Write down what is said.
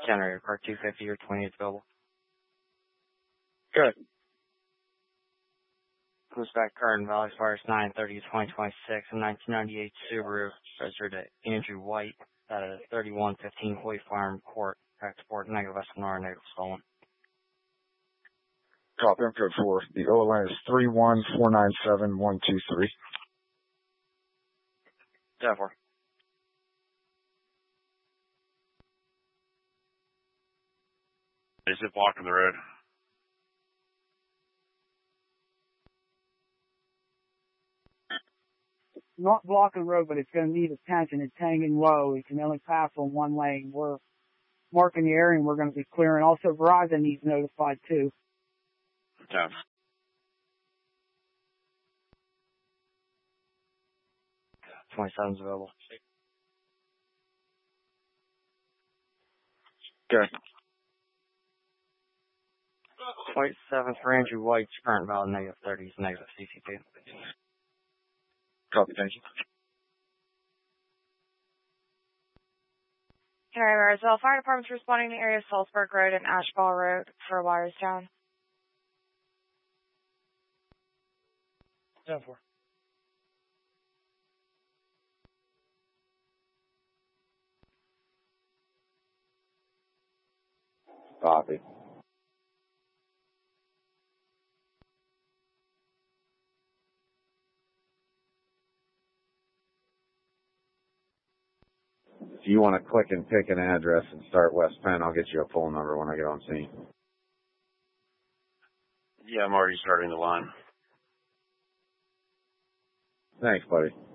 Generator car 250 or 28 available. Good. Bluestack Garden Valley Fires 9/30/2026, a 1998 Subaru registered to Andrew White at a 3115 Hoyt Farm Court. Export negative SNR, negative stolen. Copy, I'm code 4. The O line is 31497-123. 10-4. Is it blocking the road? Not blocking the road, but it's going to need attention. It's hanging low. It can only pass on one lane. We're marking the area and we're going to be clearing. Also, Verizon needs notified too. Yeah. $27's available. Good. 27 for Andrew White's current valid negative 30 is negative CCP. Copy, thank you. Canary Marisville Fire Department's responding to the area of Salzburg Road and Ashball Road for Wirestown. 10-4. Copy. If you want to click and pick an address and start West Penn, I'll get you a phone number when I get on scene. Yeah, I'm already starting the line. Thanks, buddy.